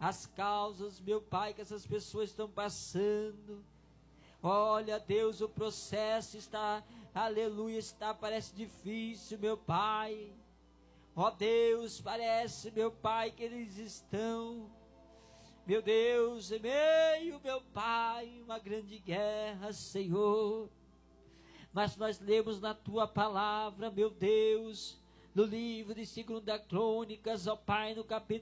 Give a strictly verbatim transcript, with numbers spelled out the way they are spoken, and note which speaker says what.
Speaker 1: as causas, meu Pai, que essas pessoas estão passando. Olha, Deus, o processo está, aleluia, está, parece difícil, meu Pai. Ó Deus, parece, meu Pai, que eles estão, meu Deus, em meio, meu Pai, uma grande guerra, Senhor. Mas nós lemos na Tua palavra, meu Deus, no livro de Segunda Crônicas, ó Pai, no capítulo